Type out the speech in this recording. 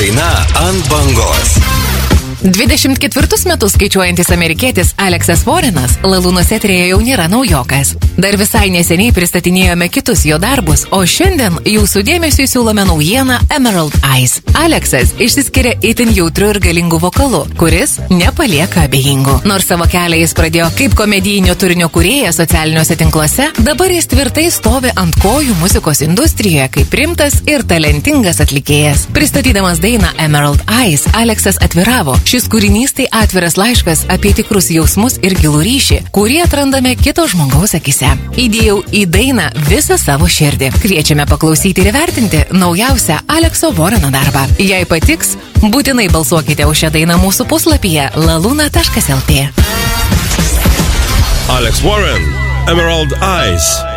daina ant bangos. 24 metus skaičiuojantis amerikietis Aleksas Warrenas Lalūnos eteryje jau nėra naujokas. Dar visai neseniai pristatinėjome kitus jo darbus, o šiandien jūsų dėmesiui siūlome naujieną Emerald Eyes. Aleksas išsiskiria itin jautriu ir galingu vokalu, kuris nepalieka abejingų. Nors savo kelią jis pradėjo kaip komedijinio turinio kūrėjas socialiniuose tinkluose, dabar jis tvirtai stovi ant kojų muzikos industrijoje kaip rimtas ir talentingas atlikėjas. Pristatydamas dainą Emerald Eyes, Aleksas atviravo. Šis kūrinys tai atviras laiškas apie tikrus jausmus ir gilų ryšį, kurį atrandame kito žmogaus akise. Įdėjau į dainą visą savo širdį. Kviečiame paklausyti ir įvertinti naujausią Alekso Warreno darbą. Jei patiks, būtinai balsuokite už šią dainą mūsų puslapyje laluna.lt. Alex Warren, Emerald Eyes.